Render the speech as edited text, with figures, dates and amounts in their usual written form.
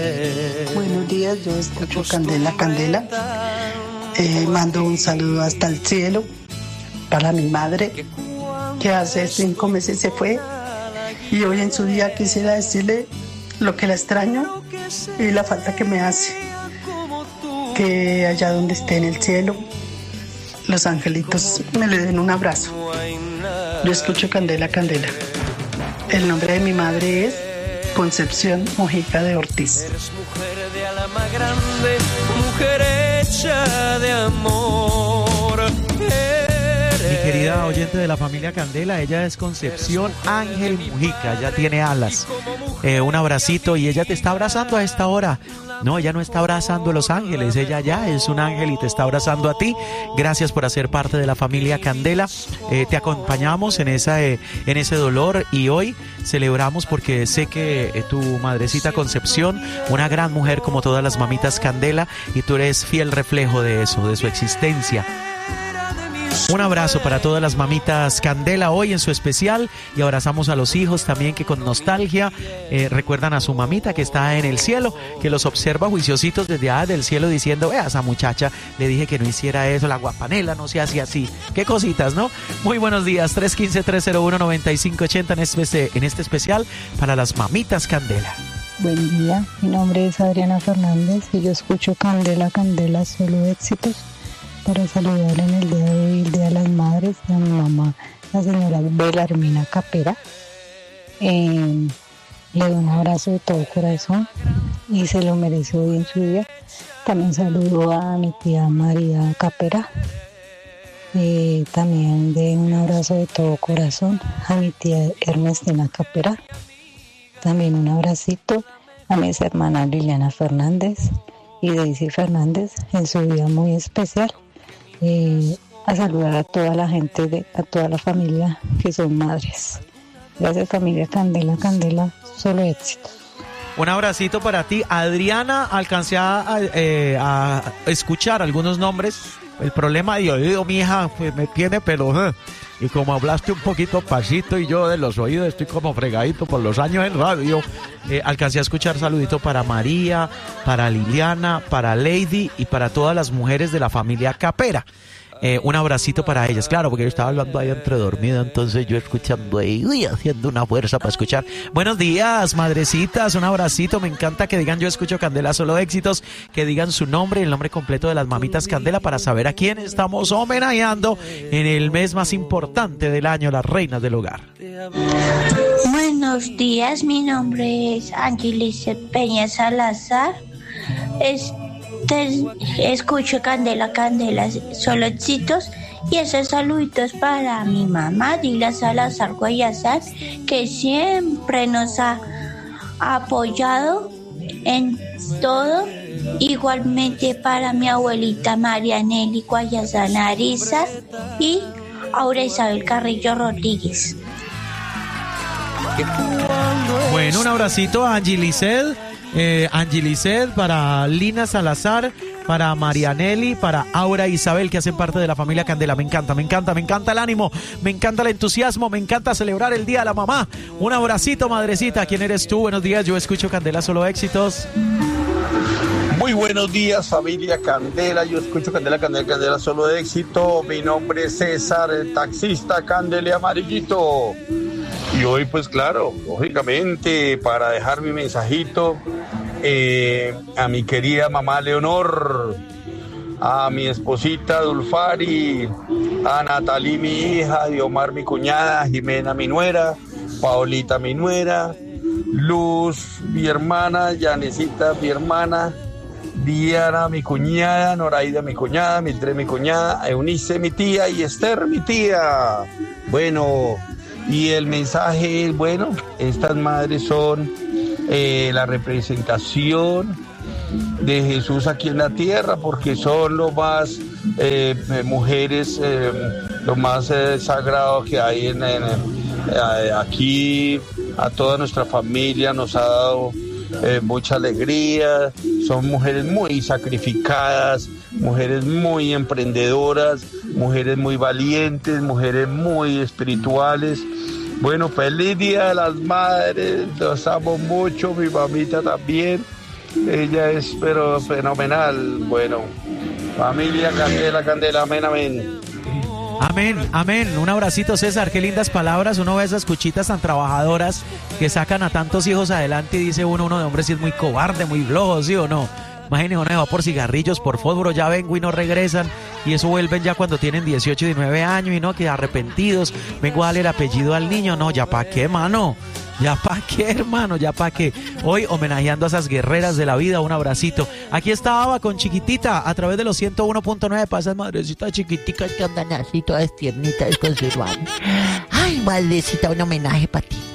Buenos días, yo escucho Candela, Candela. Mando un saludo hasta el cielo para mi madre, que hace 5 meses se fue. Y hoy en su día quisiera decirle lo que la extraño y la falta que me hace. Que allá donde esté en el cielo, los angelitos me le den un abrazo. Yo escucho Candela, Candela. El nombre de mi madre es Concepción Mojica de Ortiz. Eres mujer de alma grande, mujer hecha de amor. Mi querida oyente de la familia Candela, ella es Concepción Ángel Mujica, ella tiene alas. Un abracito y ella te está abrazando a esta hora. No, ella no está abrazando a los ángeles, ella ya es un ángel y te está abrazando a ti. Gracias por hacer parte de la familia Candela. Te acompañamos en ese dolor y hoy celebramos porque sé que tu madrecita Concepción, una gran mujer como todas las mamitas Candela, y tú eres fiel reflejo de eso, de su existencia. Un abrazo para todas las mamitas Candela hoy en su especial, y abrazamos a los hijos también que con nostalgia recuerdan a su mamita que está en el cielo, que los observa juiciositos desde allá del cielo diciendo: vea, esa muchacha, le dije que no hiciera eso, la guapanela no se hace así. Qué cositas, ¿no? Muy buenos días, 315-301-9580 en este especial para las mamitas Candela. Buen día, mi nombre es Adriana Fernández y yo escucho Candela, Candela, solo éxitos. Para saludar en el día de hoy, el Día de las Madres, a mi mamá, la señora Belarmina Capera. Le doy un abrazo de todo corazón y se lo merece hoy en su día. También saludo a mi tía María Capera. También de un abrazo de todo corazón a mi tía Ernestina Capera. También un abracito a mis hermanas Liliana Fernández y Daisy Fernández en su día muy especial. A saludar a toda la gente, a toda la familia que son madres. Gracias, familia Candela, Candela, solo éxito. Un abracito para ti, Adriana. Alcancé a escuchar algunos nombres. El problema de oído, mi hija, pues me tiene, pero y como hablaste un poquito pasito y yo de los oídos estoy como fregadito por los años en radio, alcancé a escuchar saludito para María, para Liliana, para Lady y para todas las mujeres de la familia Capera. Un abracito para ellas, claro, porque yo estaba hablando ahí entre dormido, entonces yo escuchando ahí, haciendo una fuerza para escuchar. Buenos días, madrecitas, un abracito. Me encanta que digan: yo escucho Candela, solo éxitos, que digan su nombre y el nombre completo de las mamitas Candela para saber a quién estamos homenajeando en el mes más importante del año, las reinas del hogar. Buenos días, mi nombre es Angelice Peña Salazar. Escucho Candela, Candela, solo éxitos, y esos saluditos para mi mamá Dila Salazar Guayazar, que siempre nos ha apoyado en todo. Igualmente para mi abuelita María Nelly Guayazar Ariza y Aura Isabel Carrillo Rodríguez. Bueno, un abracito a Angelicet, para Lina Salazar, para Marianelli, para Aura Isabel, que hacen parte de la familia Candela. Me encanta el ánimo, me encanta el entusiasmo, me encanta celebrar el Día de la Mamá. Un abracito, madrecita. ¿Quién eres tú? Buenos días, yo escucho Candela, solo éxitos. Muy buenos días, familia Candela. Yo escucho Candela, Candela, Candela, solo éxito. Mi nombre es César, el taxista Candela Amarillito. Y hoy, pues claro, lógicamente, para dejar mi mensajito a mi querida mamá Leonor, a mi esposita Dulfari, a Natalí, mi hija, Diomar, mi cuñada, Jimena, mi nuera, Paolita, mi nuera, Luz, mi hermana, Yanecita, mi hermana, Diana, mi cuñada, Noraida, mi cuñada, Mildred, mi cuñada, Eunice, mi tía, y Esther, mi tía. Bueno, y el mensaje es, bueno, estas madres son la representación de Jesús aquí en la tierra, porque son lo más mujeres, lo más sagrado que hay aquí. A toda nuestra familia nos ha dado mucha alegría. Son mujeres muy sacrificadas, mujeres muy emprendedoras, mujeres muy valientes, mujeres muy espirituales. Bueno, feliz Día de las Madres, los amo mucho, mi mamita también. Ella es pero fenomenal. Bueno, familia Candela, Candela, amén, amén. Amén, amén. Un abracito, César. Qué lindas palabras. Uno ve esas cuchitas tan trabajadoras que sacan a tantos hijos adelante y dice uno de hombre si es muy cobarde, muy flojo, ¿sí o no? Imagínense, uno se va por cigarrillos, por fósforo, ya vengo y no regresan. Y eso vuelven ya cuando tienen 18 y 19 años y no, que arrepentidos. Vengo a darle el apellido al niño. No, ¿ya para qué, mano? ¿Ya para qué, hermano? ¿Ya para qué? Hoy homenajeando a esas guerreras de la vida, un abracito. Aquí está Ava con Chiquitita a través de los 101.9. Pasas, madrecita chiquiticas que andan así, todas tiernitas con su hermano. Ay, madrecita, un homenaje para ti.